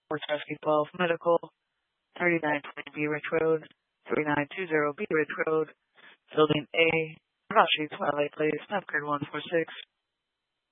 Warshawski 12 Medical, 3920 B Ridge Road, 3920 B Ridge Road, Building A, Rashi, Twilight Place, Upgrade 146.